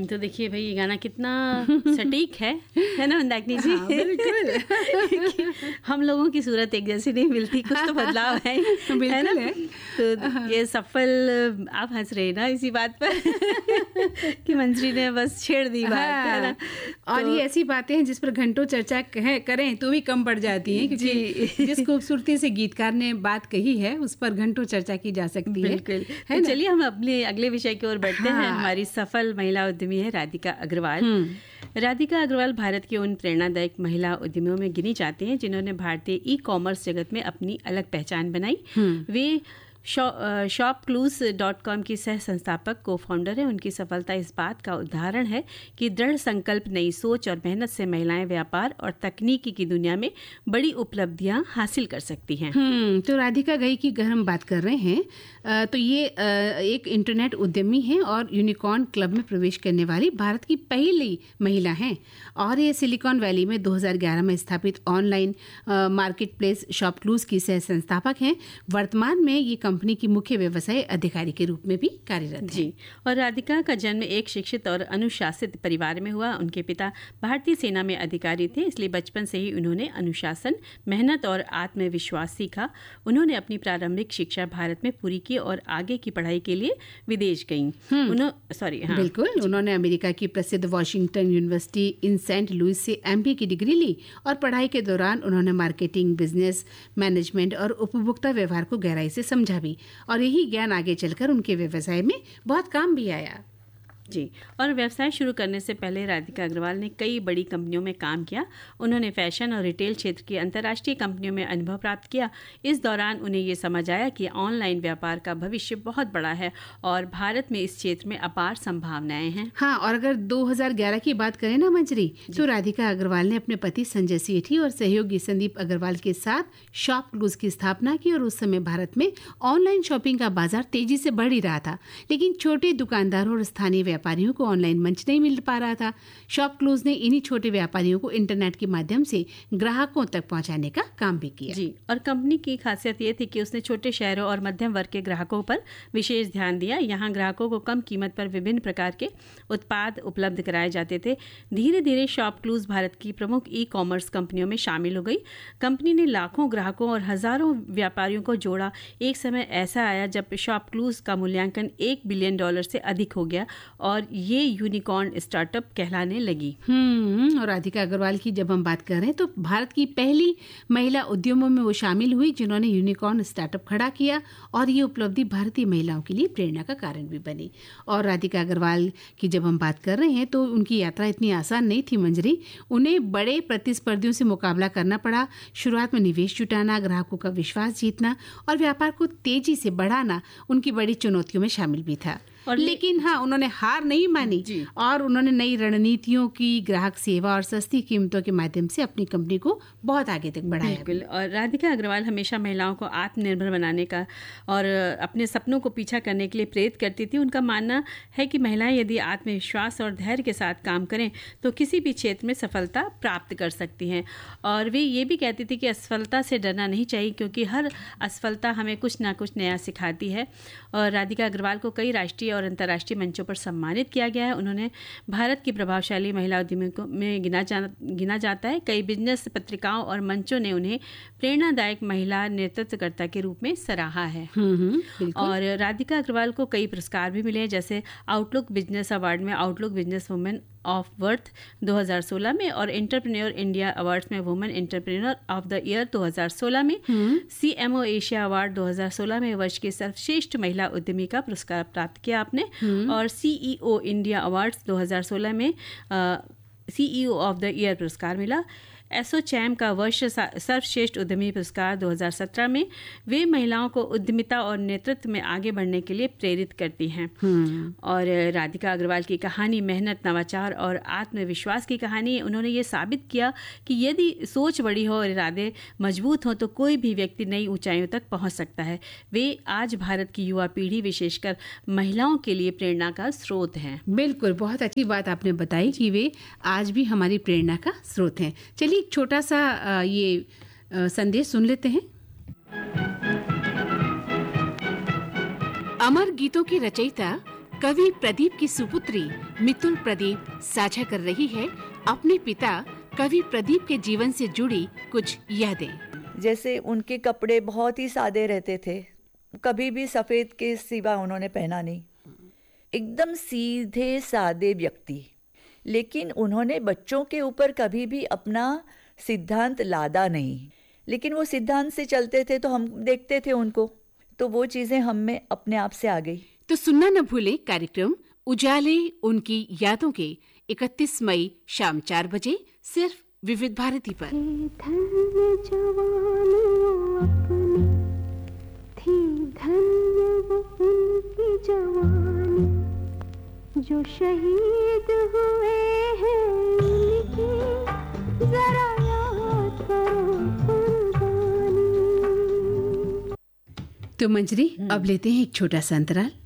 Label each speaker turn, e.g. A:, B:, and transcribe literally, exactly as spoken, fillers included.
A: तो देखिए भाई ये गाना कितना सटीक है है ना मंदाकिनी जी?
B: हाँ, बिल्कुल।
A: हम लोगों की सूरत एक जैसी नहीं मिलती, कुछ तो बदलाव है, है ना?
B: है।
A: तो ये सफल, आप हंस रहे ना इसी बात पर कि मंजरी ने बस छेड़ दी बात,
B: हाँ,
A: है ना?
B: और
A: तो,
B: ये ऐसी बातें हैं जिस पर घंटों चर्चा करें तो भी कम पड़ जाती हैं, क्योंकि जिस खूबसूरती से गीतकार ने बात कही है उस पर घंटों चर्चा की जा सकती है।
A: बिल्कुल। तो चलिए हम अपने अगले विषय की ओर बढ़ते
B: हाँ।
A: हैं। हमारी सफल महिला उद्यमी है राधिका अग्रवाल। राधिका अग्रवाल भारत की उन प्रेरणादायक महिला उद्यमियों में गिनी जाती हैं जिन्होंने भारतीय ई कॉमर्स जगत में अपनी अलग पहचान बनाई। वे शॉप क्लूज डॉट कॉम की सह संस्थापक को फाउंडर है। उनकी सफलता इस बात का उदाहरण है कि दृढ़ संकल्प, नई सोच और मेहनत से महिलाएं व्यापार और तकनीकी की दुनिया में बड़ी उपलब्धियां हासिल कर सकती हैं।
B: हम्म तो राधिका गई की अगर हम बात कर रहे हैं तो ये एक इंटरनेट उद्यमी हैं और यूनिकॉर्न क्लब में प्रवेश करने वाली भारत की पहली महिला हैं। और ये सिलिकॉन वैली में दो हज़ार ग्यारह में स्थापित online market place shop clues की सह संस्थापक हैं। वर्तमान में ये कंपनी की मुख्य व्यवसाय अधिकारी के रूप में भी कार्यरत
A: जी। और राधिका का जन्म एक शिक्षित और अनुशासित परिवार में हुआ। उनके पिता भारतीय सेना में अधिकारी थे, इसलिए बचपन से ही उन्होंने अनुशासन, मेहनत और आत्मविश्वास सीखा। उन्होंने अपनी प्रारंभिक शिक्षा भारत में पूरी की और आगे की पढ़ाई के लिए विदेश गईं। उन्होंने सॉरी हाँ
B: बिल्कुल उन्होंने अमेरिका की प्रसिद्ध वॉशिंगटन यूनिवर्सिटी इन सेंट लुइस से एमबीए की डिग्री ली और पढ़ाई के दौरान उन्होंने मार्केटिंग, बिजनेस मैनेजमेंट और उपभोक्ता व्यवहार को गहराई से समझा भी, और यही ज्ञान आगे चलकर उनके व्यवसाय में बहुत काम भी आया।
A: जी। और व्यवसाय शुरू करने से पहले राधिका अग्रवाल ने कई बड़ी कंपनियों में काम किया। उन्होंने फैशन और रिटेल क्षेत्र की अंतर्राष्ट्रीय कंपनियों में अनुभव प्राप्त किया। इस दौरान उन्हें ये समझ आया कि ऑनलाइन व्यापार का भविष्य बहुत बड़ा है और भारत में इस क्षेत्र में अपार संभावनाएं हैं।
B: हाँ, और अगर दो हज़ार ग्यारह की बात करें ना मंजरी, तो राधिका अग्रवाल ने अपने पति संजय सेठी और सहयोगी संदीप अग्रवाल के साथ शॉप क्लूज की स्थापना की। और उस समय भारत में ऑनलाइन शॉपिंग का बाजार तेजी से बढ़ ही रहा था, लेकिन छोटे दुकानदारों और स्थानीय व्यापारियों को ऑनलाइन मंच नहीं मिल पा रहा था। शॉप क्लूज ने इन्हीं छोटे व्यापारियों को इंटरनेट के माध्यम से ग्राहकों तक पहुंचाने का काम भी किया।
A: जी। और कंपनी की खासियत ये थी कि उसने छोटे शहरों और मध्यम वर्ग के ग्राहकों पर विशेष ध्यान दिया। यहाँ ग्राहकों को कम कीमत पर विभिन्न प्रकार के उत्पाद उपलब्ध कराए जाते थे। धीरे धीरे शॉप क्लूज भारत की प्रमुख ई कॉमर्स कंपनियों में शामिल हो गई। कंपनी ने लाखों ग्राहकों और हजारों व्यापारियों को जोड़ा। एक समय ऐसा आया जब शॉप क्लूज का मूल्यांकन एक बिलियन डॉलर से अधिक हो गया और ये यूनिकॉर्न स्टार्टअप कहलाने लगी।
B: हम्म और राधिका अग्रवाल की जब हम बात कर रहे हैं तो भारत की पहली महिला उद्यमों में वो शामिल हुई जिन्होंने यूनिकॉर्न स्टार्टअप खड़ा किया, और ये उपलब्धि भारतीय महिलाओं के लिए प्रेरणा का कारण भी बनी। और राधिका अग्रवाल की जब हम बात कर रहे हैं तो उनकी यात्रा इतनी आसान नहीं थी मंजरी। उन्हें बड़े प्रतिस्पर्धियों से मुकाबला करना पड़ा। शुरुआत में निवेश जुटाना, ग्राहकों का विश्वास जीतना और व्यापार को तेजी से बढ़ाना उनकी बड़ी चुनौतियों में शामिल भी था। और लेकिन हाँ, उन्होंने हार नहीं मानी और उन्होंने नई रणनीतियों की, ग्राहक सेवा और सस्ती कीमतों के माध्यम से अपनी कंपनी को बहुत आगे तक बढ़ाया।
A: बिल्कुल। और राधिका अग्रवाल हमेशा महिलाओं को आत्मनिर्भर बनाने का और अपने सपनों को पीछा करने के लिए प्रेरित करती थी। उनका मानना है कि महिलाएं यदि आत्मविश्वास और धैर्य के साथ काम करें तो किसी भी क्षेत्र में सफलता प्राप्त कर सकती हैं। और वे ये भी कहती थी कि असफलता से डरना नहीं चाहिए, क्योंकि हर असफलता हमें कुछ ना कुछ नया सिखाती है। और राधिका अग्रवाल को कई राष्ट्रीय और अंतर्राष्ट्रीय मंचों पर सम्मानित किया गया है। उन्होंने भारत की प्रभावशाली महिला उद्यमियों में गिना जा गिना जाता है। कई बिजनेस पत्रिकाओं और मंचों ने उन्हें प्रेरणादायक महिला नेतृत्वकर्ता के रूप में सराहा है। और राधिका अग्रवाल को कई पुरस्कार भी मिले हैं, जैसे आउटलुक बिजनेस अवार्ड में outlook business women of worth दो हज़ार सोलह में और एंटरप्रेन्योर इंडिया अवार्ड्स में women entrepreneur of the year दो हज़ार सोलह में, सीएमओ एशिया अवार्ड दो हज़ार सोलह में वर्ष की सर्वश्रेष्ठ महिला उद्यमी का पुरस्कार प्राप्त किया आपने, और सीईओ इंडिया अवार्ड्स दो हज़ार सोलह में सीईओ ऑफ द ईयर पुरस्कार मिला। एसोचैम का वर्ष सर्वश्रेष्ठ उद्यमी पुरस्कार दो हज़ार सत्रह में वे महिलाओं को उद्यमिता और नेतृत्व में आगे बढ़ने के लिए प्रेरित करती हैं। और राधिका अग्रवाल की कहानी मेहनत, नवाचार और आत्मविश्वास की कहानी है। उन्होंने ये साबित किया कि यदि सोच बड़ी हो और इरादे मजबूत हो तो कोई भी व्यक्ति नई ऊंचाइयों तक पहुंच सकता है। वे आज भारत की युवा पीढ़ी, विशेषकर महिलाओं के लिए प्रेरणा का स्रोत हैं।
B: बिल्कुल, बहुत अच्छी बात आपने बताई कि वे आज भी हमारी प्रेरणा का स्रोत हैं। चलिए एक छोटा सा ये संदेश सुन लेते हैं। अमर गीतों की रचयिता कवि प्रदीप की सुपुत्री मितुल प्रदीप साझा कर रही है अपने पिता कवि प्रदीप के जीवन से जुड़ी कुछ यादें।
C: जैसे उनके कपड़े बहुत ही सादे रहते थे, कभी भी सफ़ेद के सिवा उन्होंने पहना नहीं, एकदम सीधे सादे व्यक्ति। लेकिन उन्होंने बच्चों के ऊपर कभी भी अपना सिद्धांत लादा नहीं, लेकिन वो सिद्धांत से चलते थे तो हम देखते थे उनको, तो वो चीज़ें हम में अपने आप से आ गई।
B: तो सुनना न भूले कार्यक्रम उजाले उनकी यादों के इकतीस मई शाम चार बजे सिर्फ विविध भारती पर।
D: धन्य जवानियों अपनी थी, धन्य वो उनकी जवानी जो शहीद हुए हैं उनकी, जरा याद करो कुर्बानी।
B: तो मंजरी अब लेते हैं एक छोटा सा अंतराल।